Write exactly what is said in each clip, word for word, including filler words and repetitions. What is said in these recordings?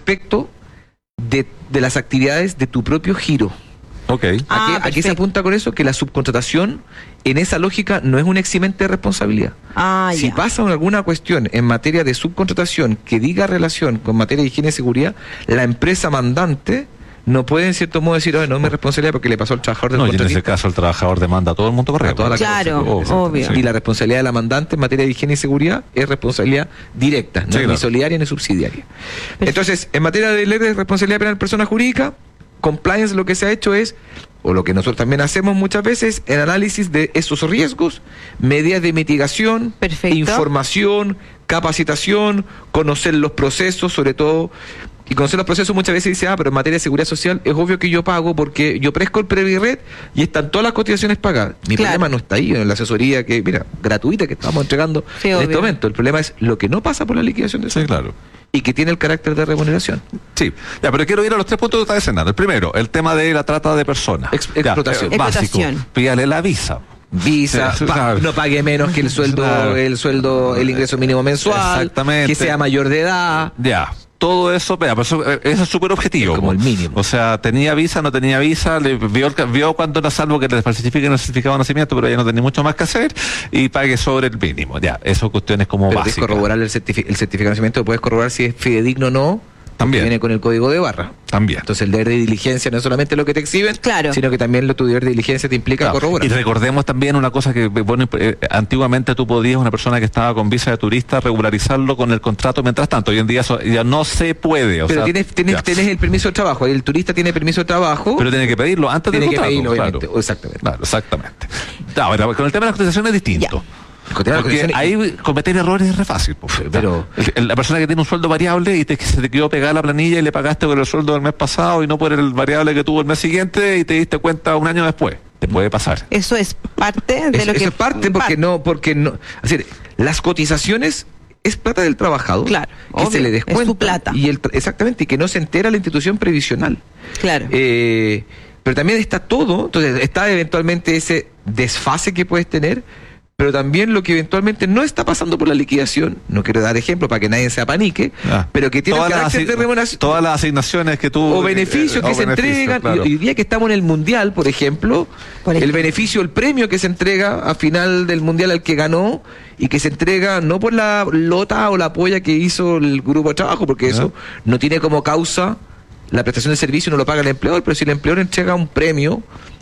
respecto de, de las actividades de tu propio giro. Okay. ¿A, Ah, qué, ¿A qué se apunta con eso? Que la subcontratación, en esa lógica, no es un eximente de responsabilidad. Ah, si ya. pasa alguna cuestión en materia de subcontratación que diga relación con materia de higiene y seguridad, la empresa mandante no puede en cierto modo decir, oh, no es mi responsabilidad porque le pasó al trabajador del No, y en contratista. ese caso el trabajador demanda a todo el mundo correcto. A toda la Claro, cabeza. obvio. Y la responsabilidad de la mandante en materia de higiene y seguridad es responsabilidad directa, no Sí, es claro. ni solidaria ni subsidiaria. Entonces, en materia de ley de responsabilidad penal persona jurídica, compliance, lo que se ha hecho es, o lo que nosotros también hacemos muchas veces, el análisis de esos riesgos, medidas de mitigación, Perfecto. información, capacitación, conocer los procesos, sobre todo. Y conocer los procesos muchas veces dice, ah, pero en materia de seguridad social es obvio que yo pago porque yo presco el Previred y están todas las cotizaciones pagadas. Mi Claro. problema no está ahí, en la asesoría que, mira, gratuita que estamos entregando Sí, en obvio. este momento. El problema es lo que no pasa por la liquidación de Sí, sueldo claro. y que tiene el carácter de remuneración. Sí, ya, pero quiero ir a los tres puntos que está escenando. El primero, el tema de la trata de personas. Ex- Ya, explotación. eh, básico. Explotación. Pídale la visa. Visa, Sí, pa- claro. no pague menos que el sueldo, Claro. el sueldo, el ingreso mínimo mensual, Exactamente. que sea mayor de edad. Ya. Todo eso, vea, pues eso, eh, eso es súper objetivo. Es como el mínimo. O sea, tenía visa, no tenía visa, le vio, el ca- vio cuánto era salvo que le falsifiquen el certificado de nacimiento, pero ya no tenía mucho más que hacer y pague sobre el mínimo. Ya, eso cuestiones como Pero tienes que básicas. corroborar el, certifi- el certificado de nacimiento, puedes corroborar si es fidedigno o no. También. Viene con el código de barra. También. Entonces el deber de diligencia no es solamente lo que te exhiben, Claro. sino que también lo, tu deber de diligencia te implica Claro. corroborar. Y recordemos también una cosa que, bueno, eh, antiguamente tú podías, una persona que estaba con visa de turista, regularizarlo con el contrato mientras tanto. Hoy en día eso ya no se puede. O Pero sea, tienes, tienes, ya. tienes el permiso de trabajo, el turista tiene permiso de trabajo, Pero tiene que pedirlo antes tiene del que contrato. pedirlo, claro. obviamente. Exactamente. Claro, exactamente. Ahora, con el tema de la cotización es distinto. El tema de la Porque cotización- ahí cometer errores es re fácil. po. Pero- El- el- la persona que tiene un sueldo variable y te, se te quedó pegada la planilla y le pagaste por el sueldo del mes pasado y no por el variable que tuvo el mes siguiente y te diste cuenta un año después. Te puede pasar. Eso es parte de Es- lo que... eso es parte porque no, porque no, es decir, las cotizaciones es plata del trabajador, Claro, que obvio, se le es descuenta su plata. y el, tra- exactamente, y que no se entera la institución previsional. Claro. Eh, pero también está todo, entonces está eventualmente ese desfase que puedes tener, pero también lo que eventualmente no está pasando por la liquidación, no quiero dar ejemplo para que nadie se apanique, Ah. pero que tiene Todas las carácter asi- de remuneración. Todas las asignaciones que tú... O beneficios eh, que o se beneficios, entregan. claro. Y hoy día que estamos en el Mundial, por ejemplo, Por el ejemplo. beneficio, el premio que se entrega a final del Mundial al que ganó y que se entrega no por la lota o la polla que hizo el grupo de trabajo, porque eso no tiene como causa la prestación de servicio, no lo paga el empleador, pero si el empleador entrega un premio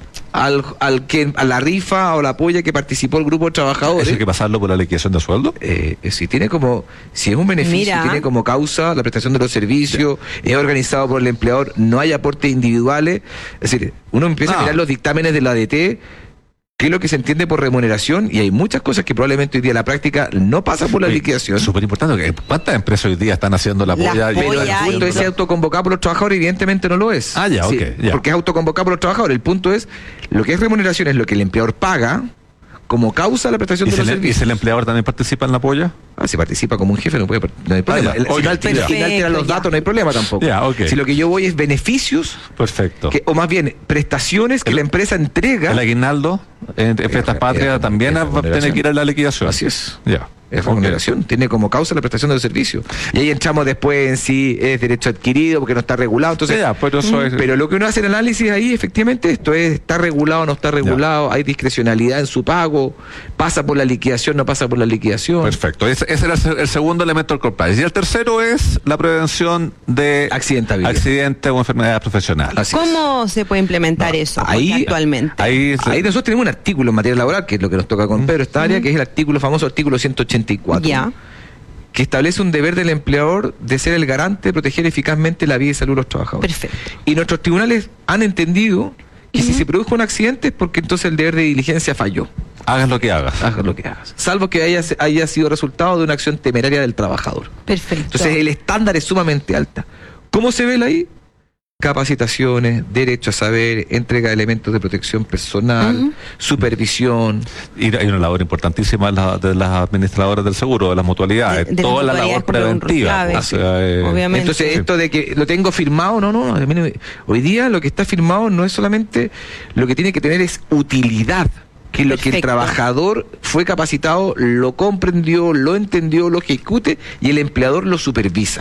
al, al que a la rifa o la polla que participó el grupo de trabajadores. ¿Eso hay que pasarlo por la liquidación de sueldo? Eh, eh, si tiene como, si es un beneficio, Mira. tiene como causa la prestación de los servicios, es organizado por el empleador, no hay aportes individuales, es decir, uno empieza No. a mirar los dictámenes de la A D T, qué es lo que se entiende por remuneración, y hay muchas cosas que probablemente hoy día en la práctica no pasan por la Oye, liquidación. Es súper importante. que ¿Cuántas empresas hoy día están haciendo la La polla? y- polla Pero el y punto es todo. si autoconvocado por los trabajadores, evidentemente no lo es. Ah, ya, Sí, ok, ya. Porque es autoconvocado por los trabajadores. El punto es, lo que es remuneración es lo que el empleador paga como causa de la prestación ¿Y de si, los el, ¿Y servicios. si el empleador también participa en la polla? Ah, si participa como un jefe no, puede, no hay problema. ya. El- si Oye, no altera, ya. si no altera los Perfecto, datos no hay problema tampoco. Ya, ok. Si lo que yo voy es beneficios, Perfecto. que, o más bien prestaciones que El- la empresa entrega. El aguinaldo en, en fiestas Es- patrias es- también es va a tener remuneración. que ir a la liquidación. Así es. Ya. Es remuneración, tiene como causa la prestación del servicio. Y ahí entramos después en si es derecho adquirido, porque no está regulado. Entonces, Ya, pero eso es... pero lo que uno hace en análisis ahí, efectivamente, esto es, ¿está regulado o no está regulado? Hay discrecionalidad en su pago, pasa por la liquidación, no pasa por la liquidación. Perfecto. Ese, ese era el, se- el segundo elemento del compliance. Y el tercero es la prevención de Accidentabilidad. accidentes o enfermedades profesionales. Así es. ¿Cómo se puede implementar No, eso ahí- Jorge, actualmente? Ahí, se- Ahí nosotros tenemos un artículo en materia laboral, que es lo que nos toca con Pedro, esta área, que es el artículo famoso artículo ciento ochenta y cuatro. Ya. Que establece un deber del empleador de ser el garante de proteger eficazmente la vida y salud de los trabajadores. Perfecto. Y nuestros tribunales han entendido que si se produjo un accidente es porque entonces el deber de diligencia falló. hagas lo que hagas. Hagas lo que hagas. Salvo que haya, haya sido resultado de una acción temeraria del trabajador. Perfecto. Entonces el estándar es sumamente alta. ¿Cómo se ve ahí? Capacitaciones, derecho a saber, entrega de elementos de protección personal, Ujú. supervisión. Y hay una labor importantísima de, la- de las administradoras del seguro, de las mutualidades. De- de las Toda la mutualidades labor como un preventiva. clave, o sí. sea, eh, Obviamente. Entonces Sí. esto de que lo tengo firmado, no, no, a mí no me- hoy día lo que está firmado no es solamente, lo que tiene que tener es utilidad, que lo que el Perfecto. trabajador fue capacitado, lo comprendió, lo entendió, lo ejecute y el empleador lo supervisa.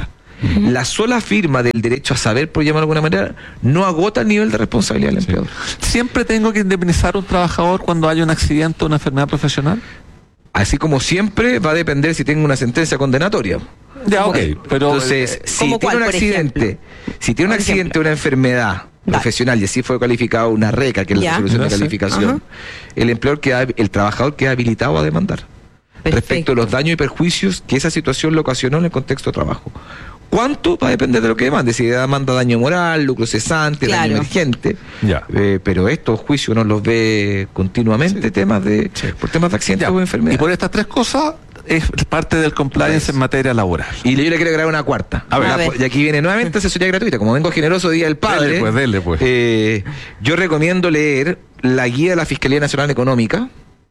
Uh-huh. La sola firma del derecho a saber, por llamarlo de alguna manera, no agota el nivel de responsabilidad del empleador. ¿Siempre tengo que indemnizar a un trabajador cuando haya un accidente o una enfermedad profesional? Así como siempre, va a depender si tengo una sentencia condenatoria. Ya, ok, pero... Entonces, eh, si tiene un accidente, si tiene un accidente o una enfermedad profesional, y así fue calificado una RECA, que es la Ya. resolución de Gracias. calificación, Ajá. el empleador queda, el trabajador queda habilitado a demandar. Perfecto. Respecto a los daños y perjuicios que esa situación le ocasionó en el contexto de trabajo. ¿Cuánto? Va a depender de lo que demande. Si demanda daño moral, lucro cesante, Claro. daño emergente. Ya. Eh, pero estos juicios uno los ve continuamente, temas de Sí. por temas de accidentes Ya. o enfermedades. Y por estas tres cosas es parte del compliance en materia laboral. Y yo le quiero agregar una cuarta. A ver. La- A ver. Y aquí viene nuevamente asesoría gratuita. Como vengo generoso Día del Padre, Dele, pues, dele, pues. eh, yo recomiendo leer la guía de la Fiscalía Nacional Económica.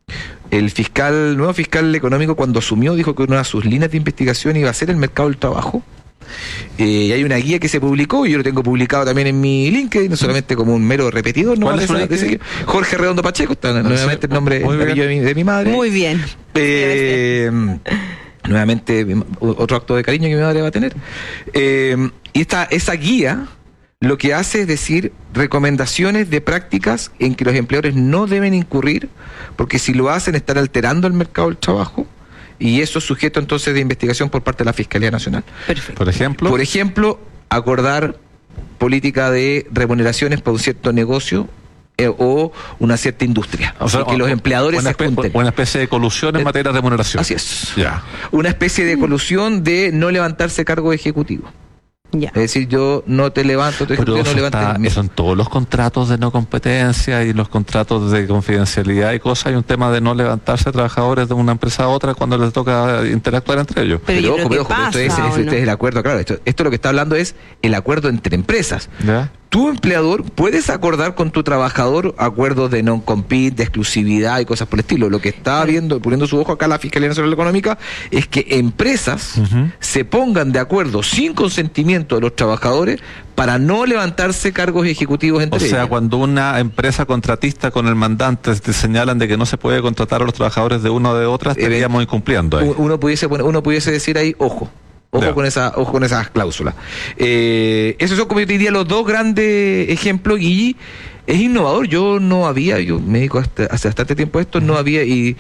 El fiscal, nuevo fiscal económico, cuando asumió, dijo que una de sus líneas de investigación iba a ser el mercado del trabajo. Eh, y hay una guía que se publicó, y yo lo tengo publicado también en mi LinkedIn, no solamente como un mero repetidor, ¿no? ¿Cuál De es su esa- de ese- LinkedIn? Jorge Redondo Pacheco, está nuevamente el nombre, Muy el apellido de mi, de mi madre. Muy bien. Eh, nuevamente, mi- otro acto de cariño que mi madre va a tener. Eh, y esta, esa guía lo que hace es decir recomendaciones de prácticas en que los empleadores no deben incurrir, porque si lo hacen están alterando el mercado del trabajo, y eso es sujeto entonces de investigación por parte de la Fiscalía Nacional. Perfecto. Por ejemplo, Por ejemplo, acordar política de remuneraciones para un cierto negocio eh, o una cierta industria. o sea, y que los o- empleadores una, se espe- junten. una especie de colusión en Eh, materia de remuneración. Así es. Ya. Una especie de colusión de no levantarse cargo ejecutivo. Ya. Es decir, yo no te levanto, tu Pero ejecutivo no eso, levantes está, el mío. eso en todos los contratos de no competencia y los contratos de confidencialidad y cosas, hay un tema de no levantarse trabajadores de una empresa a otra cuando les toca interactuar entre ellos. Pero yo creo que pero pasa, esto es, ¿o es- no? este es el acuerdo, claro, esto, esto lo que está hablando es el acuerdo entre empresas. ¿Ya? Tu empleador puedes acordar con tu trabajador acuerdos de non-compete, de exclusividad y cosas por el estilo. Lo que está viendo, poniendo su ojo acá la Fiscalía Nacional Económica es que empresas Ujú. se pongan de acuerdo sin consentimiento de los trabajadores para no levantarse cargos ejecutivos entre O sea, ellas. cuando una empresa contratista con el mandante te señalan de que no se puede contratar a los trabajadores de una o de otra, estaríamos incumpliendo ahí. U- uno pudiese poner- uno pudiese decir ahí, ojo. Ojo Ya. con esa, ojo con esas cláusulas. Eh, esos son, como yo te diría, los dos grandes ejemplos, y es innovador. Yo no había, yo me dedico hasta, hace bastante tiempo a esto, no había y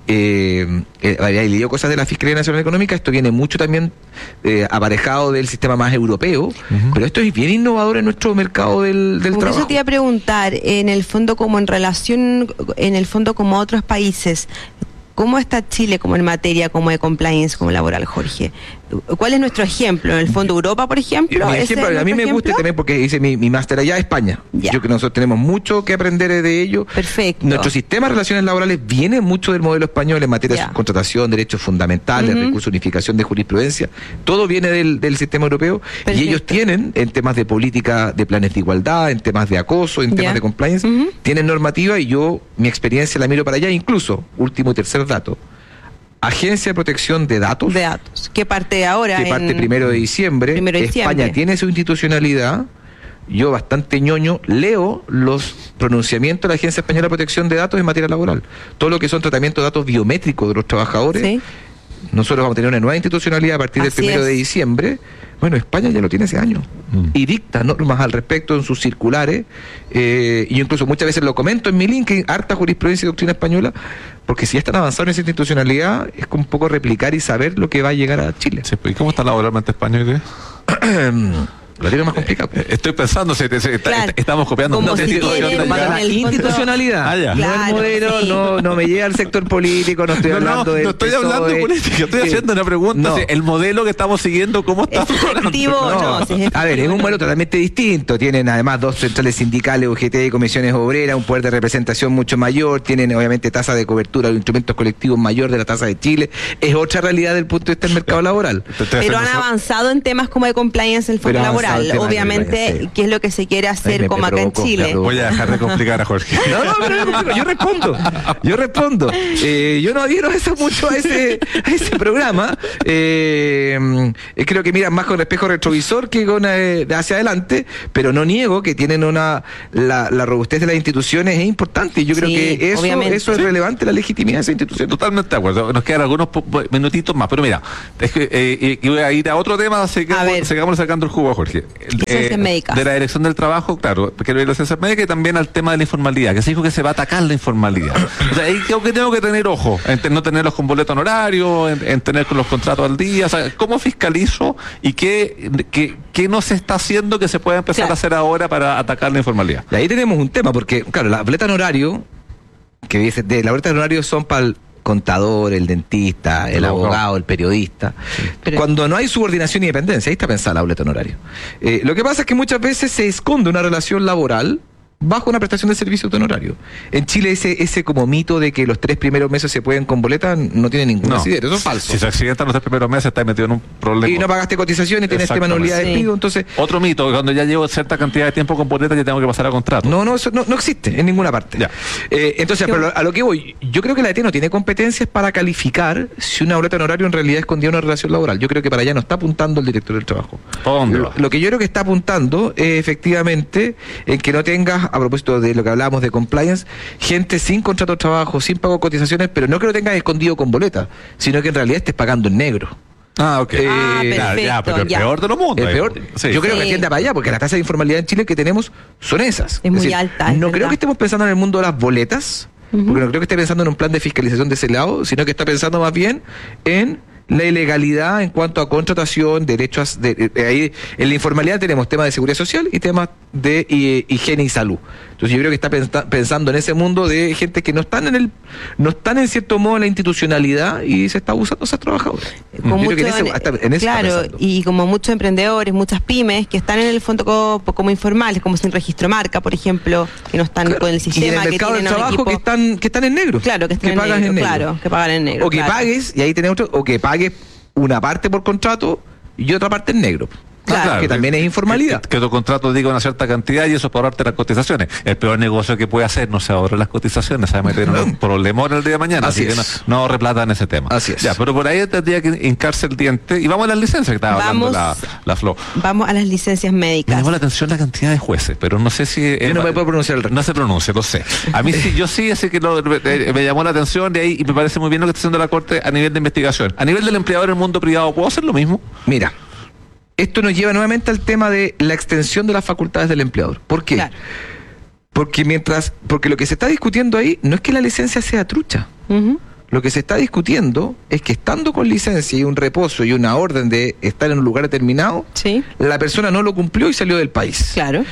eh, eh, había leído cosas de la Fiscalía Nacional Económica. Esto viene mucho también eh, aparejado del sistema más europeo, pero esto es bien innovador en nuestro mercado del, del Como que trabajo. eso te iba a preguntar, en el fondo como en relación, en el fondo como a otros países, ¿cómo está Chile como en materia como de compliance, como laboral, Jorge? ¿Cuál es nuestro ejemplo? En el fondo Europa, por ejemplo. Mi ¿Ese ejemplo, es a mí me nuestro gusta ejemplo? también porque hice mi, mi máster allá, España. Ya. Yo creo que nosotros tenemos mucho que aprender de ello. Perfecto. Nuestro sistema de relaciones laborales viene mucho del modelo español en materia Ya. de subcontratación, derechos fundamentales, Ujú. recursos, unificación de jurisprudencia. Todo viene del, del sistema europeo. Perfecto. Y ellos tienen, en temas de política de planes de igualdad, en temas de acoso, en Ya. temas de compliance, Ujú. tienen normativa, y yo mi experiencia la miro para allá. Incluso, último y tercer dato, Agencia de Protección de Datos, De datos. ¿Qué parte ahora? que parte en- primero de diciembre. Primero de España diciembre. tiene su institucionalidad. Yo, bastante ñoño, leo los pronunciamientos de la Agencia Española de Protección de Datos en materia laboral. Todo lo que son tratamientos de datos biométricos de los trabajadores. Sí. Nosotros vamos a tener una nueva institucionalidad a partir del Así primero es. de diciembre. Bueno, España ya lo tiene hace años. Mm. Y dicta normas al respecto en sus circulares. Eh, y yo incluso muchas veces lo comento en mi link, en harta jurisprudencia y doctrina española, porque si ya están avanzando en esa institucionalidad, es como un poco replicar y saber lo que va a llegar a Chile. Sí, pues, ¿y cómo está laboralmente España hoy día? Lo tiene más complicado. Eh, Estoy pensando, si, si- si- Claro. estamos copiando Como una si institución tienen de- en la el fondo- institucionalidad, Ah, ya. no Claro, el modelo, sí. no, no me llega al sector político, no estoy No, no, hablando de no estoy hablando de política, estoy haciendo una pregunta. No. Si el modelo que estamos siguiendo, ¿cómo está ¿Es efectivo o no? No, Si es a ver, es efectivo un o modelo no. totalmente distinto. Tienen además dos centrales sindicales, U G T y comisiones obreras, un poder de representación mucho mayor, tienen obviamente tasa de cobertura de instrumentos colectivos mayor de la tasa de Chile. Es otra realidad del punto de vista del mercado laboral. Te estoy Pero haciendo han eso- avanzado en temas como de compliance en el fondo Pero laboral. laboral. el tema del Obviamente, compliance, sí. ¿qué es lo que se quiere Ay, hacer me- como me acá en provocó, me Chile? provocó. Voy a dejar de complicar a Jorge. No, no, pero no, yo respondo. Yo respondo. Eh, yo no adhiero eso mucho a ese, a ese programa. Eh, eh, creo que miran más con espejo retrovisor que con eh, hacia adelante, pero no niego que tienen una la, la robustez de las instituciones es importante. Y yo creo Sí, que eso, obviamente. eso es relevante, la legitimidad de esa institución. Totalmente de acuerdo. Nos quedan algunos po- po- minutitos más, pero mira, es que, eh, y voy a ir a otro tema, así que A ver. sigamos sacando el jugo, Jorge. El, Licencias médicas. De la dirección del trabajo, claro, quiero ir a las licencias médicas y también al tema de la informalidad, que se dijo que se va a atacar la informalidad. O sea, ahí creo que tengo que tener ojo, en te- no tenerlos con boleto honorario, en, en tener con los contratos al día, o sea, ¿cómo fiscalizo y qué, qué, qué no se está haciendo que se pueda empezar Claro. a hacer ahora para atacar la informalidad? Y ahí tenemos un tema, porque, claro, la boleta honorario, que dice, de la boleta honorario son para el contador, el dentista, el, El abogado, abogado. el periodista. Pero- Cuando no hay subordinación y dependencia, ahí está pensada la boleta honorario. Eh, lo que pasa es que muchas veces se esconde una relación laboral bajo una prestación de servicio de honorario. En Chile ese ese como mito de que los tres primeros meses se pueden con boleta no tiene ningún No. asidero, eso es falso. Si se accidentan los tres primeros meses, estás metido en un problema. Y no pagaste cotización y tienes tema de nulidad de Sí. despido, entonces Otro mito, cuando ya llevo cierta cantidad de tiempo con boleta ya tengo que pasar a contrato. no, no, eso no, no existe en ninguna parte. Ya. Eh, entonces, pero a lo que voy, yo creo que la E T no tiene competencias para calificar si una boleta honorario en realidad escondía una relación laboral. Yo creo que para allá no está apuntando el director del trabajo. ¿Por dónde Lo, va? lo que yo creo que está apuntando es efectivamente en que no tengas, a propósito de lo que hablábamos de compliance, gente sin contrato de trabajo, sin pago de cotizaciones, pero no que lo tengas escondido con boleta, sino que en realidad estés pagando en negro. Ah, ok. Eh, Ah, Claro, ya, perfecto, pero el ya. peor de los mundos. El ahí. peor, Sí. yo creo que Sí. tiende para allá, porque las tasas de informalidad en Chile que tenemos son esas. Es muy alta, es No verdad. creo que estemos pensando en el mundo de las boletas, Ujú. porque no creo que esté pensando en un plan de fiscalización de ese lado, sino que está pensando más bien en la ilegalidad en cuanto a contratación, derechos, de, de- de ahí en la informalidad tenemos temas de seguridad social y temas de hi- higiene y salud. Entonces yo creo que está pensa- pensando en ese mundo de gente que no están en el, no están en cierto modo en la institucionalidad y se está abusando a esos trabajadores. Con Yo creo mucho- que en ese- hasta en eso está claro, pensando. y como muchos emprendedores, muchas pymes que están en el fondo como, como informales, como sin registro marca, por ejemplo, que no están Claro, con el y en sistema, el que mercado del tienen un trabajo equipo. que están que están en negro, Claro, que están en pagas negro, en negro, claro, que pagan en negro, o que claro. pagues, y ahí tenés otro, o que pagues una parte por contrato y otra parte en negro. Claro. Que también es informalidad. Que, que tu contrato diga una cierta cantidad y eso por ahorrarte las cotizaciones. El peor negocio que puede hacer no se ahorra las cotizaciones, se va a meter en un problemón el día de mañana. Así Así, que no, es. no ahorre plata en ese tema. Así es. Ya, pero por ahí tendría que hincarse el diente. Y vamos a las licencias que estaba hablando Vamos. la, la Flo. Vamos a las licencias Me médicas. llamó la atención la cantidad de jueces, pero no sé si... Yo no me puedo pronunciar el resto. No se pronuncia, lo sé. A mí sí, yo sí, así que lo- eh, me llamó la atención de ahí y me parece muy bien lo que está haciendo la Corte a nivel de investigación. A nivel del empleador en el mundo privado, ¿puedo hacer lo mismo? Mira, esto nos lleva nuevamente al tema de la extensión de las facultades del empleador. ¿Por qué? Claro. Porque mientras, porque lo que se está discutiendo ahí no es que la licencia sea trucha. Ujú. Lo que se está discutiendo es que estando con licencia y un reposo y una orden de estar en un lugar determinado, Sí, la persona no lo cumplió y salió del país. claro.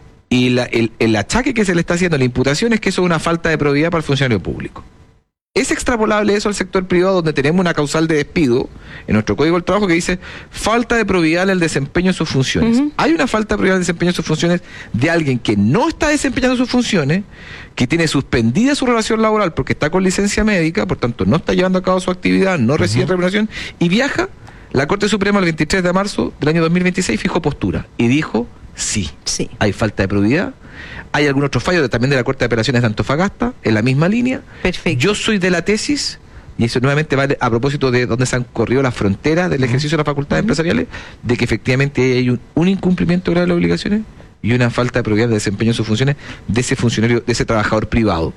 Y la- el, el achaque que se le está haciendo a la imputación es que eso es una falta de probidad para el funcionario público. Es extrapolable eso al sector privado, donde tenemos una causal de despido en nuestro Código del Trabajo que dice falta de probidad en el desempeño de sus funciones. Ujú. Hay una falta de probidad en el desempeño de sus funciones de alguien que no está desempeñando sus funciones, que tiene suspendida su relación laboral porque está con licencia médica, por tanto no está llevando a cabo su actividad, no recibe remuneración y viaja. La Corte Suprema el veintitrés de marzo del año dos mil veintiséis fijó postura y dijo sí. Sí. Hay falta de probidad. Hay algún otro fallo de- también de la Corte de Apelaciones de Antofagasta, en la misma línea. Perfecto. Yo soy de la tesis, y eso nuevamente va a propósito de dónde se han corrido las fronteras del ejercicio de las facultades empresariales, de que efectivamente hay un, un incumplimiento grave de las obligaciones y una falta de probidad de desempeño en sus funciones de ese funcionario, de ese trabajador privado.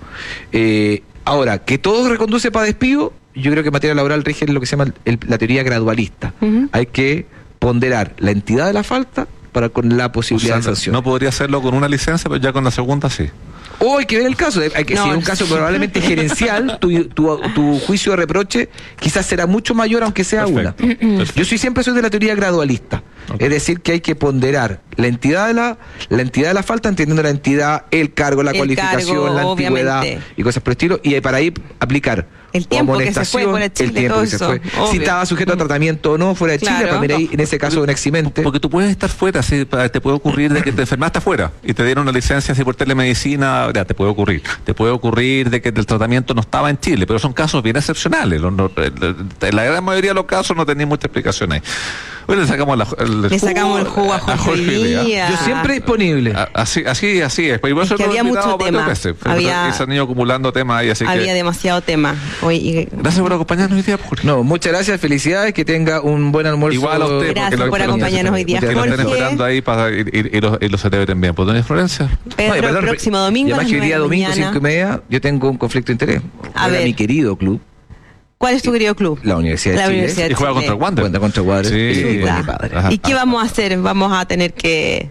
Eh, ahora, que todo reconduce para despido, yo creo que en materia laboral rige lo que se llama el- la teoría gradualista. Ujú. Hay que ponderar la entidad de la falta para con la O posibilidad sea, de sanción. no podría hacerlo con una licencia, pero ya con la segunda sí. O hay que ver el caso, hay que, No, si es un caso probablemente gerencial, tu, tu, tu juicio de reproche quizás será mucho mayor aunque sea Perfecto. una. Perfecto. Yo soy siempre soy de la teoría gradualista, Ok. es decir que hay que ponderar la entidad de la, la entidad de la falta, entendiendo la entidad, el cargo, la El cualificación, cargo, la antigüedad obviamente. y cosas por el estilo, y para ahí aplicar El tiempo que se fue fuera de Chile, el tiempo todo que se eso, fue. obvio. Si estaba sujeto a tratamiento o no fuera de Chile, Claro. para mí ahí, en ese caso un eximente. Porque tú puedes estar fuera, sí, pa- te puede ocurrir de que te enfermaste afuera y te dieron una licencia así por telemedicina, ya te puede ocurrir. Te puede ocurrir de que el tratamiento no estaba en Chile, pero son casos bien excepcionales. Los- no- en la gran mayoría de los casos no tenía mucha explicación ahí. Bueno, le sacamos, la, el, Le sacamos el jugo a Jorge hoy Videa. día. Yo siempre disponible. A- Así, así, así es. Pero por eso Es que lo he había invitado mucho varias tema. veces. Había- Y se han ido acumulando temas ahí, así Había que... demasiado tema. Hoy, y- Gracias por acompañarnos hoy día, Jorge. No, muchas gracias, felicidades, que tenga un buen almuerzo. Igual a usted, porque Gracias lo- por que lo- acompañarnos hoy día, que lo estén Jorge. esperando ahí para y, y, y los, y los celebren bien. ¿Pues, doña Florencia? Pedro, No, y perdón, el próximo domingo. Y a además las que hoy día nueve de la domingo, mañana. cinco y media, yo tengo un conflicto de interés. A Juega ver. mi querido club, ¿Cuál es tu querido club? la Universidad de La Chile. Universidad de Y juega Chile. contra el Wander. Cuenta contra Wander, Sí. el equipo de mi Chuta. padre. Ajá. ¿Y qué vamos a hacer? Vamos a tener que